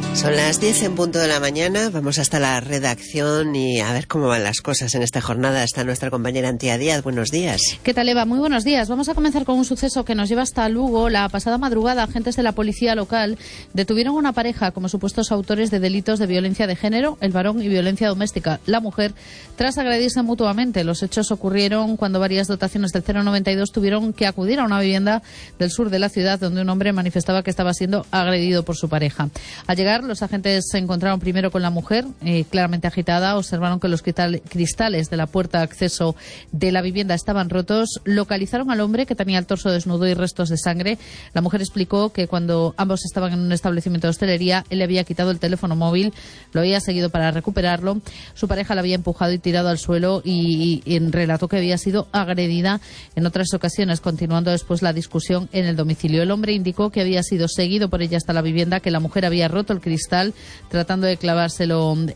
Son las 10 en punto de la mañana, vamos hasta la redacción y a ver cómo van las cosas en esta jornada. Está nuestra compañera Antía Díaz, buenos días. ¿Qué tal, Eva? Muy buenos días. Vamos a comenzar con un suceso que nos lleva hasta Lugo. La pasada madrugada, agentes de la policía local detuvieron a una pareja como supuestos autores de delitos de violencia de género, el varón, y violencia doméstica, la mujer, tras agredirse mutuamente. Los hechos ocurrieron cuando varias dotaciones del 092 tuvieron que acudir a una vivienda del sur de la ciudad donde un hombre manifestaba que estaba siendo agredido por su pareja. Al llegar, los agentes se encontraron primero con la mujer, claramente agitada. Observaron que los cristales de la puerta de acceso de la vivienda estaban rotos. Localizaron al hombre, que tenía el torso desnudo y restos de sangre. La mujer explicó que cuando ambos estaban en un establecimiento de hostelería, él le había quitado el teléfono móvil, lo había seguido para recuperarlo. Su pareja la había empujado y tirado al suelo y relató que había sido agredida en otras ocasiones, continuando después la discusión en el domicilio. El hombre indicó que había sido seguido por ella hasta la vivienda, que la mujer había roto el cristal tratando de clavarle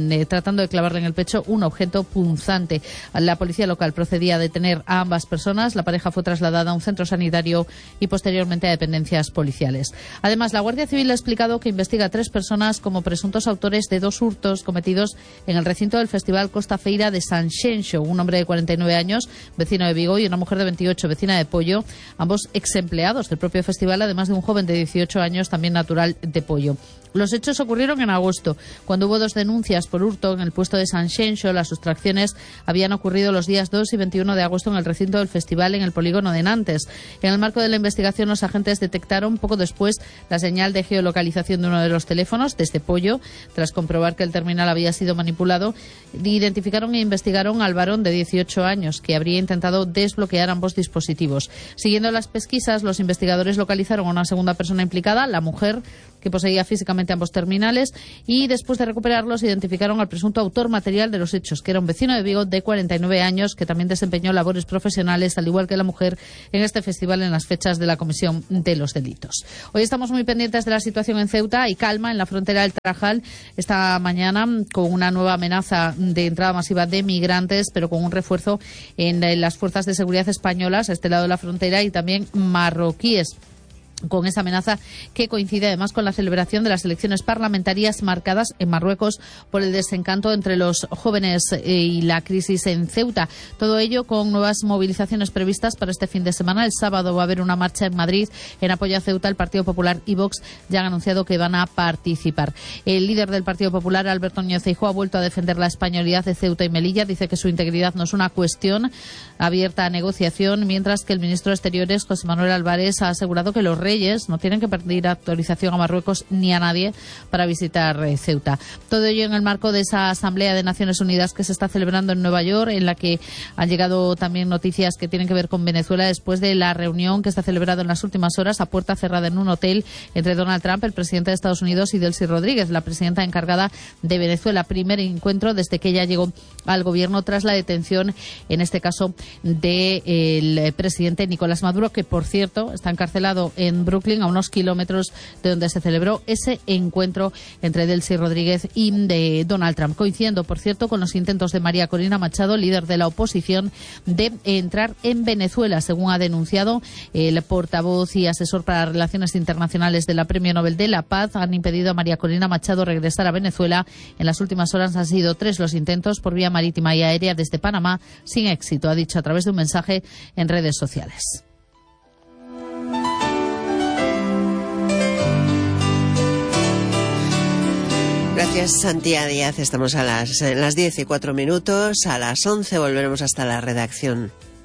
en el pecho un objeto punzante. La policía local procedía a detener a ambas personas. La pareja fue trasladada a un centro sanitario y posteriormente a dependencias policiales. Además, la Guardia Civil ha explicado que investiga a 3 personas como presuntos autores de 2 hurtos cometidos en el recinto del Festival Costa Feira de Sanxenxo. Un hombre de 49 años, vecino de Vigo, y una mujer de 28, vecina de Pollo, ambos ex empleados del propio festival, además de un joven de 18 años, también natural de Pollo. Los hechos ocurrieron en agosto, cuando hubo 2 denuncias por hurto en el puesto de Sanxenxo. Las sustracciones habían ocurrido los días 2 y 21 de agosto en el recinto del festival en el polígono de Nantes. En el marco de la investigación, los agentes detectaron poco después la señal de geolocalización de uno de los teléfonos, desde Pollo. Tras comprobar que el terminal había sido manipulado, identificaron e investigaron al varón de 18 años, que habría intentado desbloquear ambos dispositivos. Siguiendo las pesquisas, los investigadores localizaron a una segunda persona implicada, la mujer, que poseía físicamente ambos terminales, y después de recuperarlos identificaron al presunto autor material de los hechos, que era un vecino de Vigo de 49 años que también desempeñó labores profesionales, al igual que la mujer, en este festival en las fechas de la comisión de los delitos. Hoy estamos muy pendientes de la situación en Ceuta. Y calma en la frontera del Tarajal esta mañana, con una nueva amenaza de entrada masiva de migrantes, pero con un refuerzo en las fuerzas de seguridad españolas a este lado de la frontera y también marroquíes, con esa amenaza que coincide además con la celebración de las elecciones parlamentarias marcadas en Marruecos por el desencanto entre los jóvenes y la crisis en Ceuta. Todo ello con nuevas movilizaciones previstas para este fin de semana. El sábado va a haber una marcha en Madrid en apoyo a Ceuta. El Partido Popular y Vox ya han anunciado que van a participar. El líder del Partido Popular, Alberto Núñez Feijóo, ha vuelto a defender la españolidad de Ceuta y Melilla. Dice que su integridad no es una cuestión abierta a negociación, mientras que el ministro de Exteriores, José Manuel Álvarez, ha asegurado que los reyes no tienen que pedir autorización a Marruecos ni a nadie para visitar Ceuta. Todo ello en el marco de esa Asamblea de Naciones Unidas que se está celebrando en Nueva York, en la que han llegado también noticias que tienen que ver con Venezuela después de la reunión que está celebrada en las últimas horas a puerta cerrada en un hotel entre Donald Trump, el presidente de Estados Unidos, y Delcy Rodríguez, la presidenta encargada de Venezuela. Primer encuentro desde que ella llegó al gobierno tras la detención, en este caso, del presidente Nicolás Maduro, que por cierto está encarcelado en Brooklyn, a unos kilómetros de donde se celebró ese encuentro entre Delcy Rodríguez y de Donald Trump, coincidiendo, por cierto, con los intentos de María Corina Machado, líder de la oposición, de entrar en Venezuela. Según ha denunciado el portavoz y asesor para relaciones internacionales de la Premio Nobel de la Paz, han impedido a María Corina Machado regresar a Venezuela. En las últimas horas han sido 3 los intentos por vía marítima y aérea desde Panamá, sin éxito, ha dicho a través de un mensaje en redes sociales. Gracias, Antía Díaz. Estamos a las 10:04. A las 11 volveremos hasta la redacción.